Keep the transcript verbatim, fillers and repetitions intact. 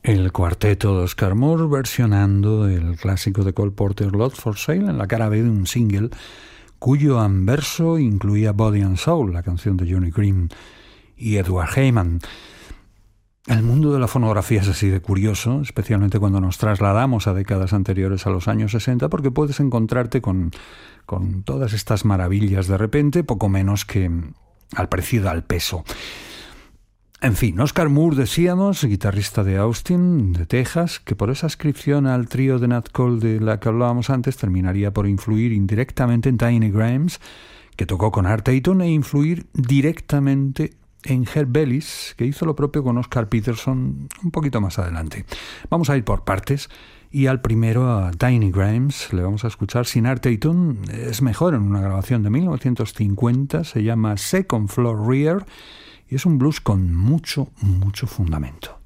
El cuarteto de Oscar Moore versionando el clásico de Cole Porter Lost for Sale en la cara B de un single cuyo anverso incluía Body and Soul, la canción de Johnny Green y Edward Heyman. El mundo de la fonografía es así de curioso, especialmente cuando nos trasladamos a décadas anteriores a los años sesenta, porque puedes encontrarte con, con todas estas maravillas de repente, poco menos que al precio al peso. En fin, Oscar Moore, decíamos, guitarrista de Austin, de Texas, que por esa inscripción al trío de Nat Cole de la que hablábamos antes terminaría por influir indirectamente en Tiny Grimes, que tocó con Art Tatum, e influir directamente en Herb Ellis, que hizo lo propio con Oscar Peterson un poquito más adelante. Vamos a ir por partes, y al primero, a Tiny Grimes, le vamos a escuchar sin Art Tatum. Es mejor en una grabación de mil novecientos cincuenta, se llama Second Floor Rear, y es un blues con mucho, mucho fundamento.